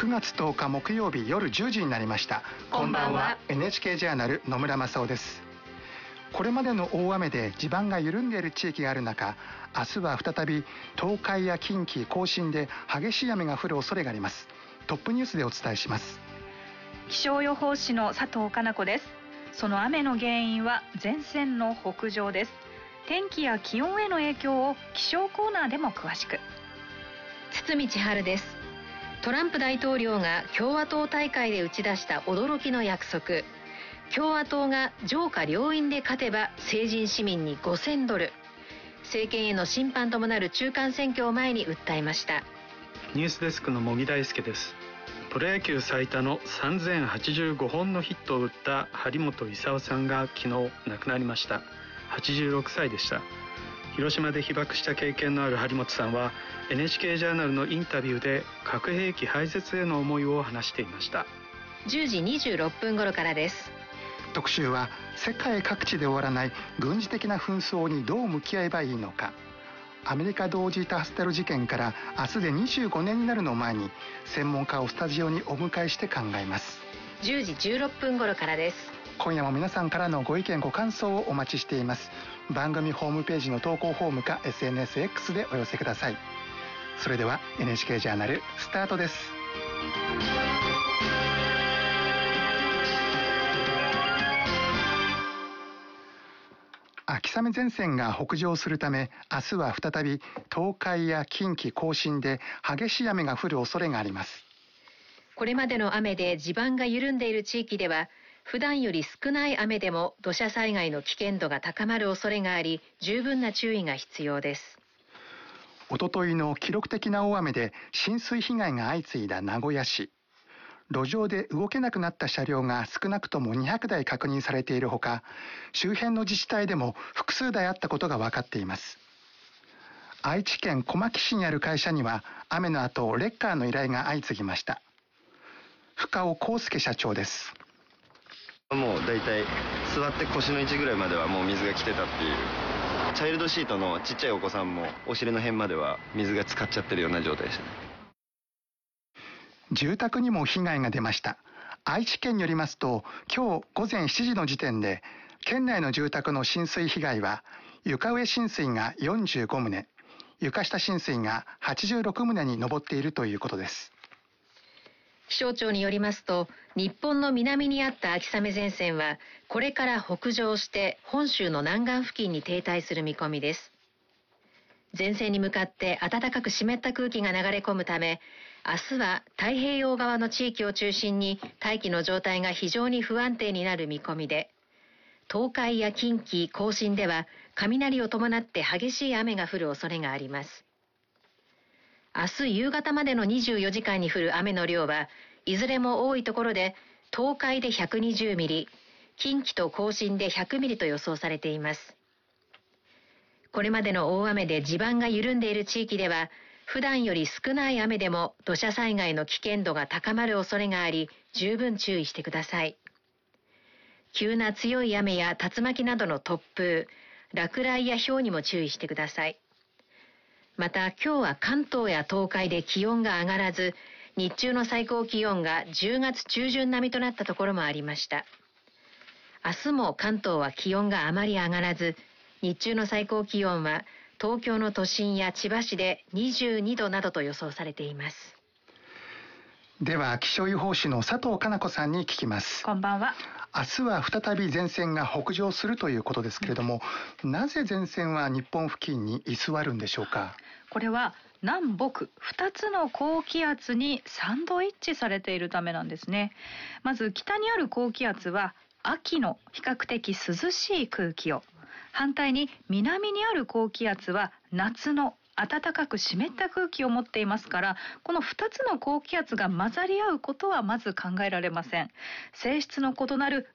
9月10日木曜日夜10時になりました。 こんばんは。 NHK ジャーナル野村正夫です。これまでの大雨で地盤が緩んでいる地域がある中、明日は再び東海や近畿甲信で激しい雨が降る恐れがあります。トップニュースでお伝えします。 気象予報士の佐藤かな子です。その雨の原因は前線の北上です。天気や気温への影響を気象コーナーでも詳しく。 堤千春です。トランプ大統領が共和党大会で打ち出した驚きの約束。共和党が上下両院で勝てば成人市民に$5000、政権への審判ともなる中間選挙を前に訴えました。 ニュースデスクの茂木大輔です。プロ野球最多の3085本のヒットを打った張本勲さんが昨日亡くなりました。86歳でした。広島で被爆した経験のある張本さんは NHK ジャーナルのインタビューで核兵器廃絶への思いを話していました。 10時26分頃からです。 特集は世界各地で終わらない軍事的な紛争にどう向き合えばいいのか。アメリカ同時多発テロ事件から明日で25年になるのを前に、専門家をスタジオにお迎えして考えます。 10時16分頃からです。 今夜も皆さんからのご意見ご感想をお待ちしています。番組ホームページの投稿フォームか SNSX でお寄せください。それでは NHK ジャーナルスタートです。秋雨前線が北上するため、明日は再び東海や近畿甲信で激しい雨が降る恐れがあります。 これまでの雨で地盤が緩んでいる地域では、普段より少ない雨でも土砂災害の危険度が高まる恐れがあり、十分な注意が必要です。 おとといの記録的な大雨で浸水被害が相次いだ名古屋市。路上で動けなくなった車両が少なくとも200台確認されているほか、周辺の自治体でも複数台あったことが分かっています。愛知県小牧市にある会社には雨の後レッカーの依頼が相次ぎました。深尾康介社長です。 もうだいたい座って腰の位置ぐらいまではもう水が来てたっていう。チャイルドシートのちっちゃいお子さんもお尻の辺までは水が浸かっちゃってるような状態でしたね。 住宅にも被害が出ました。愛知県によりますと、今日午前7時の時点で県内の住宅の浸水被害は床上浸水が45棟、床下浸水が86棟に上っているということです。 気象庁によりますと、日本の南にあった秋雨前線はこれから北上して本州の南岸付近に停滞する見込みです。前線に向かって暖かく湿った空気が流れ込むため、明日は太平洋側の地域を中心に大気の状態が非常に不安定になる見込みで、東海や近畿、甲信では雷を伴って激しい雨が降る恐れがあります。明日夕方までの24時間に降る雨の量はいずれも多いところで東海で120ミリ、近畿と甲信で100ミリと予想されています。これまでの大雨で地盤が緩んでいる地域では、普段より少ない雨でも土砂災害の危険度が高まる恐れがあり、十分注意してください。急な強い雨や竜巻などの突風、落雷や雹にも注意してください。また今日は関東や東海で気温が上がらず、日中の最高気温が10月中旬並みとなったところもありました。明日も関東は気温があまり上がらず、日中の最高気温は東京の都心や千葉市で22度などと予想されています。 では気象予報士の佐藤かな子さんに聞きます。 こんばんは。 明日は再び前線が北上するということですけれども、なぜ前線は日本付近に居座るんでしょうか。 これは南北2つの高気圧にサンドイッチされているためなんですね。まず北にある高気圧は秋の比較的涼しい空気を、反対に南にある高気圧は夏の暖かく湿った空気を持っていますから、この2つの高気圧が混ざり合うことはまず考えられません。性質の異なる